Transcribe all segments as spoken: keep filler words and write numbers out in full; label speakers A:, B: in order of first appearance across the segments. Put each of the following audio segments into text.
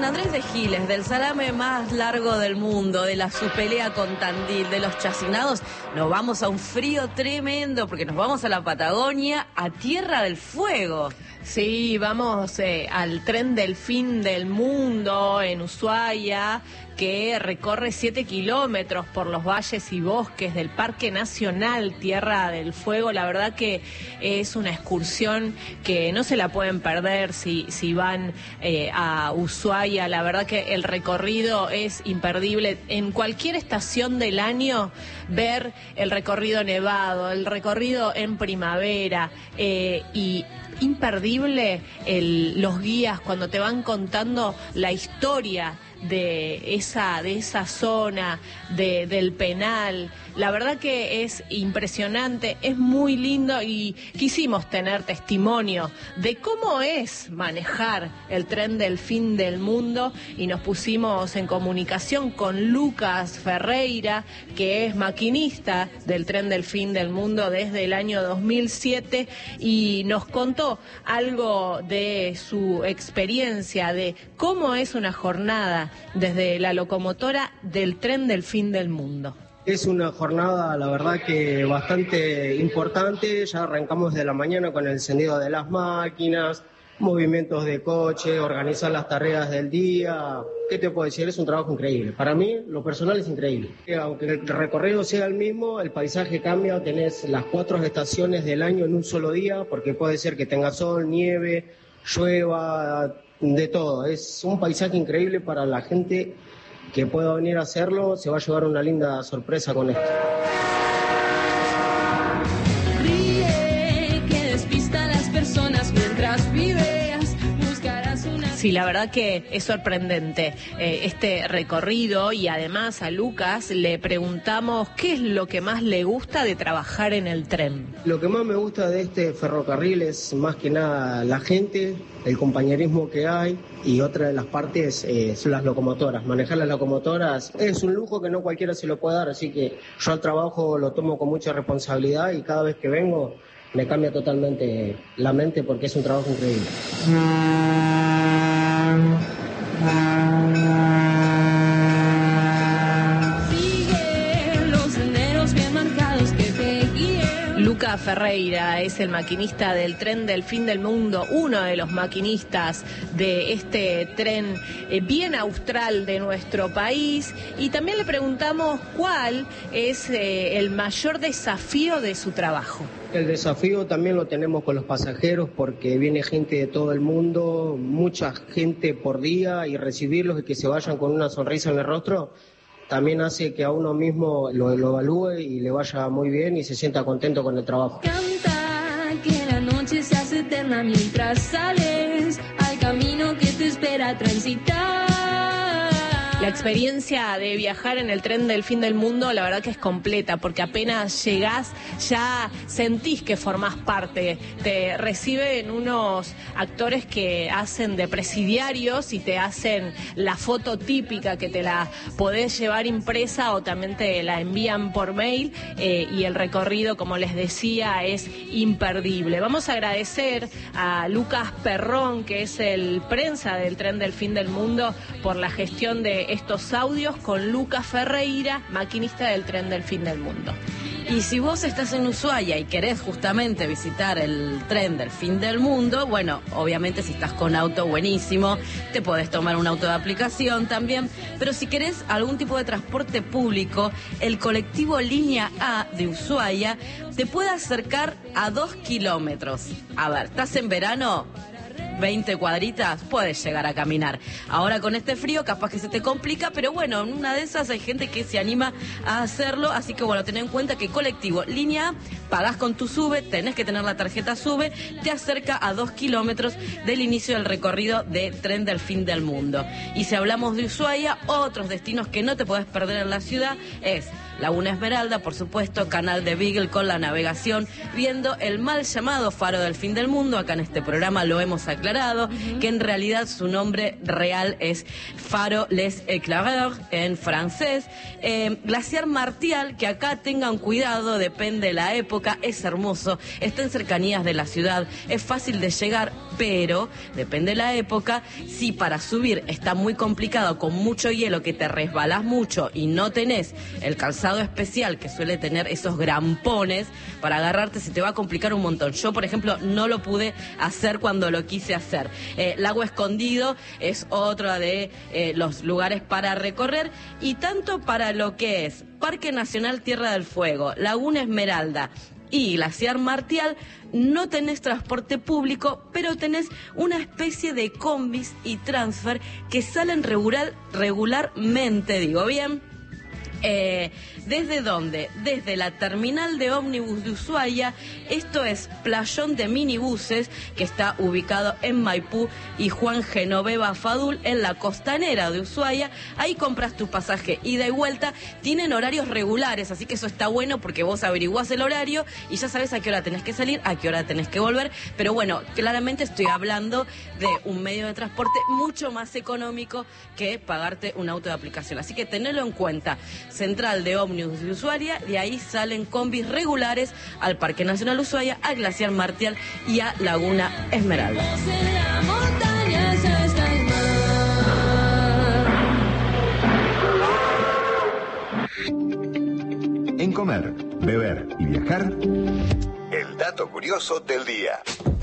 A: San Andrés de Giles, del salame más largo del mundo, de la supelea con Tandil, de los chacinados, nos vamos a un frío tremendo porque nos vamos a la Patagonia, a Tierra del Fuego.
B: Sí, vamos eh, al tren del fin del mundo en Ushuaia, que recorre siete kilómetros por los valles y bosques del Parque Nacional Tierra del Fuego. La verdad que es una excursión que no se la pueden perder si, si van eh, a Ushuaia. La verdad que el recorrido es imperdible. En cualquier estación del año, ver el recorrido nevado, el recorrido en primavera eh, y imperdible el, los guías cuando te van contando la historia de esa de esa zona de, del penal. La verdad que es impresionante, es muy lindo y quisimos tener testimonio de cómo es manejar el tren del fin del mundo y nos pusimos en comunicación con Lucas Ferreira, que es maquinista del tren del fin del mundo desde el año dos mil siete, y nos contó algo de su experiencia, de cómo es una jornada desde la locomotora del tren del fin del mundo.
C: Es una jornada, la verdad que bastante importante. Ya arrancamos de la mañana con el encendido de las máquinas, movimientos de coche, organizar las tareas del día. ¿Qué te puedo decir? Es un trabajo increíble. Para mí, lo personal, es increíble. Aunque el recorrido sea el mismo, el paisaje cambia. Tenés las cuatro estaciones del año en un solo día, porque puede ser que tenga sol, nieve, llueva, de todo. Es un paisaje increíble para la gente que pueda venir a hacerlo. Se va a llevar una linda sorpresa con esto.
B: Ríe, que despista a las personas mientras vives, buscarás una... Sí, la verdad que es sorprendente eh, este recorrido, y además a Lucas le preguntamos qué es lo que más le gusta de trabajar en el tren.
C: Lo que más me gusta de este ferrocarril es más que nada la gente, el compañerismo que hay, y otra de las partes eh, son las locomotoras. Manejar las locomotoras es un lujo que no cualquiera se lo puede dar, así que yo al trabajo lo tomo con mucha responsabilidad y cada vez que vengo me cambia totalmente la mente porque es un trabajo increíble.
B: Sigue los senderos bien marcados que te guíen. Lucas Ferreira es el maquinista del tren del fin del mundo, uno de los maquinistas de este tren eh, bien austral de nuestro país, y también le preguntamos cuál es eh, el mayor desafío de su trabajo.
C: El desafío también lo tenemos con los pasajeros porque viene gente de todo el mundo, mucha gente por día, y recibirlos y que se vayan con una sonrisa en el rostro también hace que a uno mismo lo, lo evalúe y le vaya muy bien y se sienta contento con el trabajo.
D: Canta que la noche se hace eterna mientras sales al camino que te espera transitar.
B: La experiencia de viajar en el tren del fin del mundo, la verdad que es completa, porque apenas llegás ya sentís que formás parte. Te reciben unos actores que hacen de presidiarios y te hacen la foto típica que te la podés llevar impresa o también te la envían por mail, eh, y el recorrido, como les decía, es imperdible. Vamos a agradecer a Lucas Perrón, que es el prensa del tren del fin del mundo, por la gestión de estos audios con Lucas Ferreira, maquinista del tren del fin del mundo.
A: Y si vos estás en Ushuaia y querés justamente visitar el tren del fin del mundo, bueno, obviamente si estás con auto, buenísimo, te podés tomar un auto de aplicación también, pero si querés algún tipo de transporte público, el colectivo Línea A de Ushuaia te puede acercar a dos kilómetros. A ver, ¿estás en verano? veinte cuadritas, puedes llegar a caminar. Ahora con este frío capaz que se te complica, pero bueno, en una de esas hay gente que se anima a hacerlo, así que bueno, ten en cuenta que colectivo Línea A, pagás con tu SUBE, tenés que tener la tarjeta SUBE, te acerca a dos kilómetros del inicio del recorrido de Tren del Fin del Mundo. Y si hablamos de Ushuaia, otros destinos que no te podés perder en la ciudad es Laguna Esmeralda, por supuesto, Canal de Beagle con la navegación, viendo el mal llamado Faro del Fin del Mundo. Acá en este programa lo hemos aclarado, uh-huh. que en realidad su nombre real es Faro Les Éclaireurs en francés. Eh, Glaciar Martial, que acá tengan cuidado, depende de la época, es hermoso, está en cercanías de la ciudad, es fácil de llegar, pero depende de la época. Si para subir está muy complicado, con mucho hielo, que te resbalás mucho y no tenés el calzado especial que suele tener esos grampones para agarrarte, se te va a complicar un montón. Yo, por ejemplo, no lo pude hacer cuando lo quise hacer. Eh, Lago Escondido es otro de eh, los lugares para recorrer, y tanto para lo que es Parque Nacional Tierra del Fuego, Laguna Esmeralda y Glaciar Martial, no tenés transporte público, pero tenés una especie de combis y transfer que salen regular, regularmente, digo bien. Eh, ¿Desde dónde? Desde la terminal de ómnibus de Ushuaia. Esto es Playón de Minibuses, que está ubicado en Maipú y Juan Genoveva Fadul, en la costanera de Ushuaia. Ahí compras tu pasaje ida y vuelta. Tienen horarios regulares, así que eso está bueno porque vos averiguás el horario y ya sabés a qué hora tenés que salir, a qué hora tenés que volver. Pero bueno, claramente estoy hablando de un medio de transporte mucho más económico que pagarte un auto de aplicación. Así que tenedlo en cuenta. Central de ómnibus de Ushuaia, de ahí salen combis regulares al Parque Nacional Ushuaia, a Glaciar Martial y a Laguna Esmeralda.
E: En comer, beber y viajar, el dato curioso del día.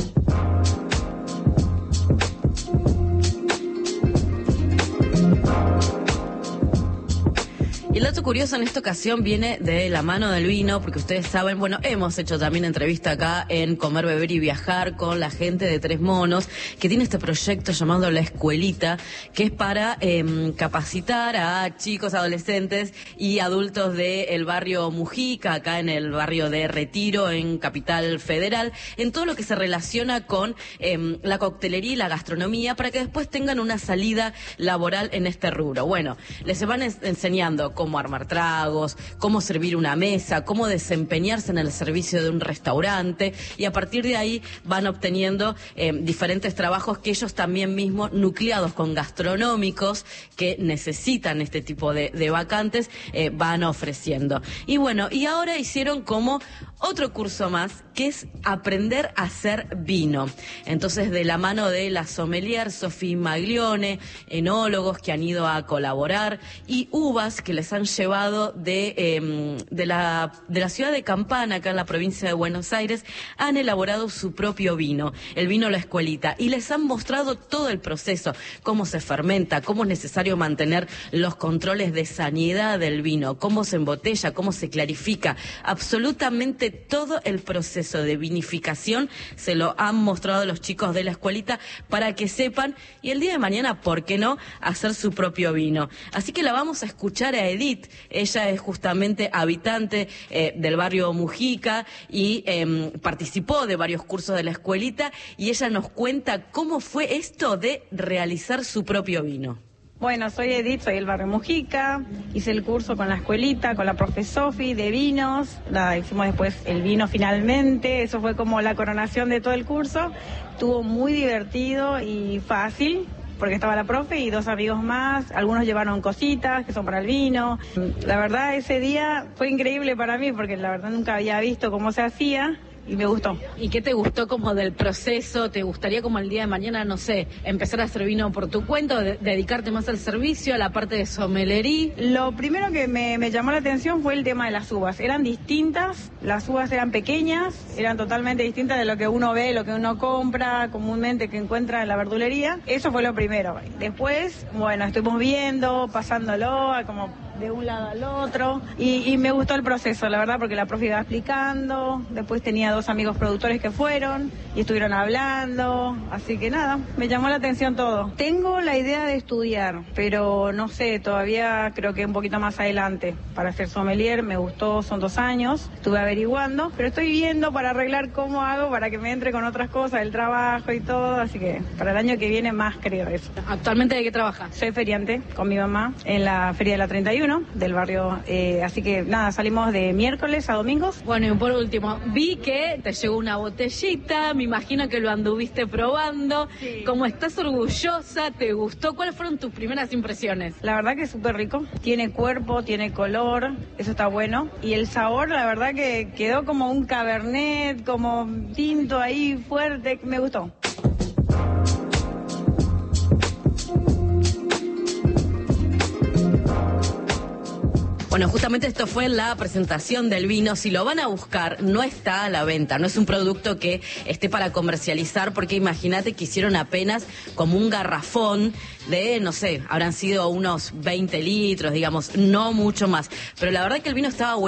A: Y el dato curioso en esta ocasión viene de la mano del vino, porque ustedes saben, bueno, hemos hecho también entrevista acá en Comer, Beber y Viajar con la gente de Tres Monos, que tiene este proyecto llamado La Escuelita, que es para eh, capacitar a chicos, adolescentes y adultos del barrio Mujica, acá en el barrio de Retiro, en Capital Federal, en todo lo que se relaciona con eh, la coctelería y la gastronomía, para que después tengan una salida laboral en este rubro. Bueno, les van es- enseñando cómo armar tragos, cómo servir una mesa, cómo desempeñarse en el servicio de un restaurante, y a partir de ahí van obteniendo eh, diferentes trabajos que ellos también mismos, nucleados con gastronómicos que necesitan este tipo de, de vacantes, eh, van ofreciendo. Y bueno, y ahora hicieron como otro curso más, que es aprender a hacer vino. Entonces, de la mano de la sommelier Sofía Maglione, enólogos que han ido a colaborar, y uvas que les han llevado de, eh, de, la, de la ciudad de Campana, acá en la provincia de Buenos Aires, han elaborado su propio vino, el vino La Escuelita, y les han mostrado todo el proceso, cómo se fermenta, cómo es necesario mantener los controles de sanidad del vino, cómo se embotella, cómo se clarifica, absolutamente todo el proceso de vinificación se lo han mostrado los chicos de La Escuelita para que sepan, y el día de mañana, ¿por qué no?, hacer su propio vino. Así que la vamos a escuchar a Edith. Ella es justamente habitante eh, del barrio Mujica y eh, participó de varios cursos de La Escuelita, y ella nos cuenta cómo fue esto de realizar su propio vino.
F: Bueno, soy Edith, soy del barrio Mujica, hice el curso con La Escuelita, con la profe Sofi de vinos, la, hicimos después el vino finalmente, eso fue como la coronación de todo el curso, estuvo muy divertido y fácil, porque estaba la profe y dos amigos más, algunos llevaron cositas que son para el vino. La verdad, ese día fue increíble para mí, porque la verdad nunca había visto cómo se hacía. Y me gustó.
B: ¿Y qué te gustó como del proceso? ¿Te gustaría como el día de mañana, no sé, empezar a hacer vino por tu cuenta, o de- dedicarte más al servicio, a la parte de sommelería?
F: Lo primero que me, me llamó la atención fue el tema de las uvas. Eran distintas, las uvas eran pequeñas, eran totalmente distintas de lo que uno ve, lo que uno compra comúnmente, que encuentra en la verdulería. Eso fue lo primero. Después, bueno, estuvimos viendo, pasándolo, a como de un lado al otro, y, y me gustó el proceso, la verdad, porque la profe iba explicando, después tenía dos amigos productores que fueron y estuvieron hablando, así que nada, me llamó la atención todo. Tengo la idea de estudiar, pero no sé, todavía creo que un poquito más adelante para ser sommelier. Me gustó, son dos años, estuve averiguando, pero estoy viendo para arreglar cómo hago para que me entre con otras cosas, el trabajo y todo, así que para el año que viene más creo eso.
B: ¿Actualmente de qué trabajas?
F: Soy feriante con mi mamá en la Feria de la treinta y uno del barrio, eh, así que nada, salimos de miércoles a domingos.
B: Bueno, y por último, vi que te llegó una botellita, me imagino que lo anduviste probando.
F: Sí.
B: Como estás orgullosa, ¿te gustó? ¿Cuáles fueron tus primeras impresiones?
F: La verdad que es súper rico, tiene cuerpo, tiene color, eso está bueno. Y el sabor, la verdad que quedó como un cabernet, como tinto ahí fuerte, me gustó.
A: Bueno, justamente esto fue la presentación del vino. Si lo van a buscar, no está a la venta, no es un producto que esté para comercializar, porque imagínate que hicieron apenas como un garrafón de, no sé, habrán sido unos veinte litros, digamos, no mucho más. Pero la verdad que el vino estaba bueno.